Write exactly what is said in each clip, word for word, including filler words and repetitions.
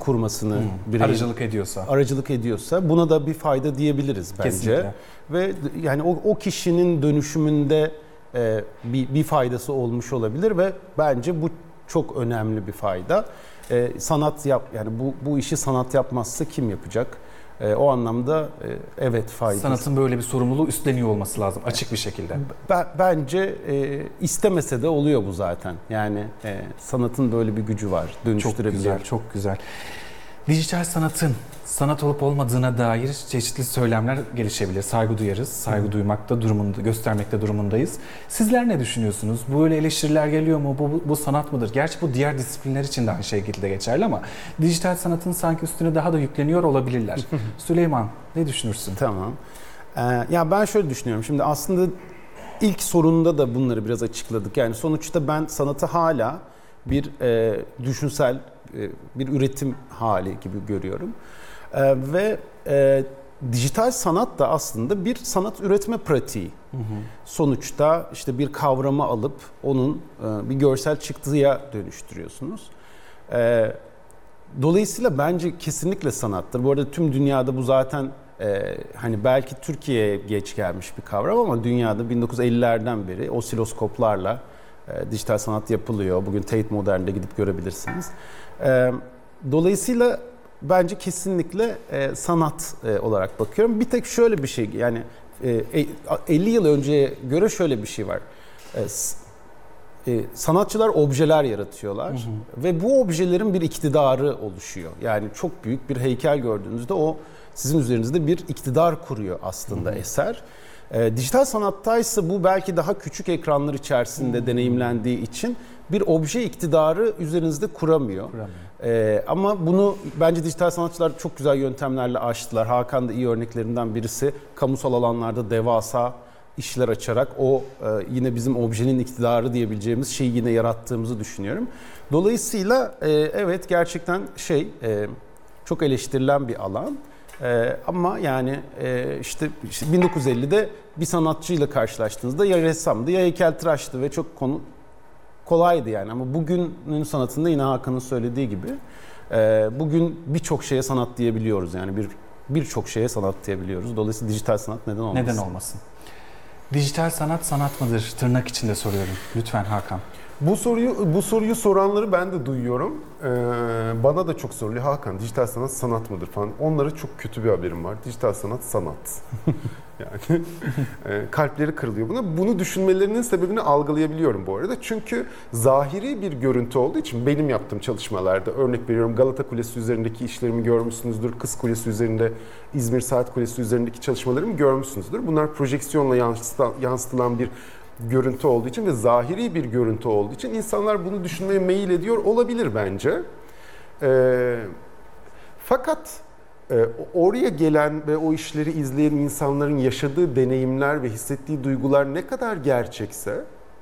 kurmasını, hmm. bireyin, aracılık ediyorsa, aracılık ediyorsa buna da bir fayda diyebiliriz bence. Kesinlikle. Ve yani o, o kişinin dönüşümünde e, bir, bir faydası olmuş olabilir ve bence bu çok önemli bir fayda. E, sanat yap yani bu bu işi sanat yapmazsa kim yapacak? E, o anlamda e, evet fayda. Sanatın böyle bir sorumluluğu üstleniyor olması lazım açık bir şekilde. Ben, bence e, istemese de oluyor bu zaten. Yani e, sanatın böyle bir gücü var. Dönüştürebilir. Çok güzel, çok güzel. Dijital sanatın sanat olup olmadığına dair çeşitli söylemler gelişebilir. Saygı duyarız. Saygı Hı. duymakta durumunda, göstermekte durumundayız. Sizler ne düşünüyorsunuz? Böyle eleştiriler geliyor mu? Bu, bu, bu sanat mıdır? Gerçi bu diğer disiplinler için de aynı şekilde geçerli ama dijital sanatın sanki üstüne daha da yükleniyor olabilirler. Süleyman, ne düşünürsün? Tamam. Ee, ya ben şöyle düşünüyorum. Şimdi aslında ilk sorunda da bunları biraz açıkladık. Yani sonuçta ben sanatı hala bir e, düşünsel e, bir üretim hali gibi görüyorum. E, ve e, dijital sanat da aslında bir sanat üretme pratiği. Hı hı. Sonuçta işte bir kavramı alıp onun e, bir görsel çıktıya dönüştürüyorsunuz. E, dolayısıyla bence kesinlikle sanattır. Bu arada tüm dünyada bu zaten e, hani belki Türkiye'ye geç gelmiş bir kavram ama dünyada bin dokuz yüz ellilerden beri osiloskoplarla e, dijital sanat yapılıyor. Bugün Tate Modern'de gidip görebilirsiniz. E, dolayısıyla bence kesinlikle e, sanat e, olarak bakıyorum. Bir tek şöyle bir şey yani e, elli yıl önceye göre şöyle bir şey var. E, e, sanatçılar objeler yaratıyorlar. Hı hı. Ve bu objelerin bir iktidarı oluşuyor. Yani çok büyük bir heykel gördüğünüzde o sizin üzerinizde bir iktidar kuruyor aslında, hı hı, eser. E, dijital sanattaysa bu belki daha küçük ekranlar içerisinde, hı hı, deneyimlendiği için bir obje iktidarı üzerinizde kuramıyor. kuramıyor. Ee, ama bunu bence dijital sanatçılar çok güzel yöntemlerle aştılar. Hakan da iyi örneklerinden birisi. Kamusal alanlarda devasa işler açarak o e, yine bizim objenin iktidarı diyebileceğimiz şeyi yine yarattığımızı düşünüyorum. Dolayısıyla e, evet gerçekten şey e, çok eleştirilen bir alan. E, ama yani e, işte, işte bin dokuz yüz ellide bir sanatçıyla karşılaştığınızda ya ressamdı ya heykeltıraştı ve çok konu kolaydı yani ama bugünün sanatında yine Hakan'ın söylediği gibi bugün birçok şeye sanat diyebiliyoruz yani bir birçok şeye sanat diyebiliyoruz. Dolayısıyla dijital sanat neden olmasın? Neden olmasın? Dijital sanat sanat mıdır? Tırnak içinde soruyorum. Lütfen Hakan. Bu soruyu bu soruyu soranları ben de duyuyorum. Ee, bana da çok soruluyor. Hakan, dijital sanat sanat mıdır falan. Onlara çok kötü bir haberim var. Dijital sanat sanat. Yani e, kalpleri kırılıyor buna. Bunu düşünmelerinin sebebini algılayabiliyorum bu arada. Çünkü zahiri bir görüntü olduğu için benim yaptığım çalışmalarda örnek veriyorum Galata Kulesi üzerindeki işlerimi görmüşsünüzdür. Kız Kulesi üzerinde, İzmir Saat Kulesi üzerindeki çalışmalarımı görmüşsünüzdür. Bunlar projeksiyonla yansıtılan, yansıtılan bir görüntü olduğu için ve zahiri bir görüntü olduğu için insanlar bunu düşünmeye meyil ediyor olabilir bence. E, fakat oraya gelen ve o işleri izleyen insanların yaşadığı deneyimler ve hissettiği duygular ne kadar gerçekse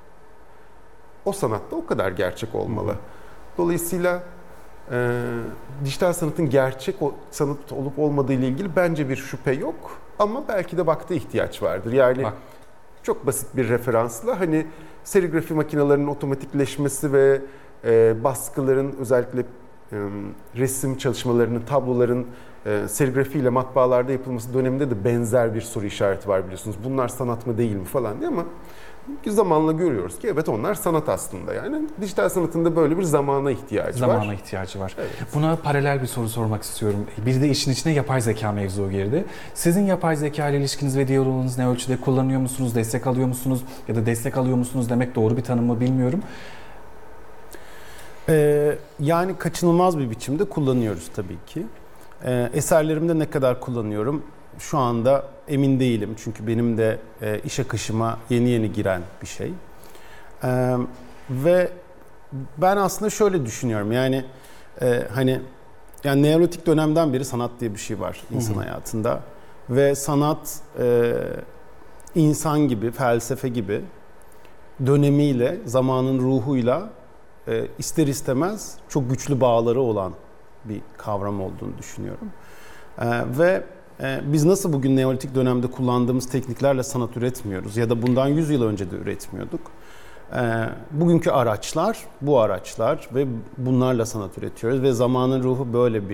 o sanatta o kadar gerçek olmalı. Dolayısıyla e, dijital sanatın gerçek sanat olup olmadığı ile ilgili bence bir şüphe yok ama belki de vakte ihtiyaç vardır. Yani Bak. çok basit bir referansla hani serigrafi makinelerinin otomatikleşmesi ve e, baskıların özellikle e, resim çalışmalarının, tabloların E, serigrafiyle matbaalarda yapılması döneminde de benzer bir soru işareti var biliyorsunuz. Bunlar sanat mı değil mi falan diye ama zamanla görüyoruz ki evet onlar sanat aslında. Yani dijital sanatında böyle bir zamana ihtiyacı zamana var. Zamana ihtiyacı var. Evet. Buna paralel bir soru sormak istiyorum. Bir de işin içine yapay zeka mevzu girdi. Sizin yapay zeka ile ilişkiniz ve diyaloğunuz ne ölçüde, kullanıyor musunuz, destek alıyor musunuz ya da destek alıyor musunuz demek doğru bir tanım mı bilmiyorum. Ee, yani kaçınılmaz bir biçimde kullanıyoruz tabii ki. Ee, eserlerimde ne kadar kullanıyorum şu anda emin değilim çünkü benim de e, iş akışıma yeni yeni giren bir şey. Ee, ve ben aslında şöyle düşünüyorum yani e, hani yani Neolitik dönemden beri sanat diye bir şey var insan Hı-hı. hayatında ve sanat e, insan gibi, felsefe gibi dönemiyle, zamanın ruhuyla e, ister istemez çok güçlü bağları olan bir kavram olduğunu düşünüyorum. Ee, ve e, biz nasıl bugün Neolitik dönemde kullandığımız tekniklerle sanat üretmiyoruz ya da bundan yüz yıl önce de üretmiyorduk. Ee, bugünkü araçlar, bu araçlar ve bunlarla sanat üretiyoruz ve zamanın ruhu böyle bir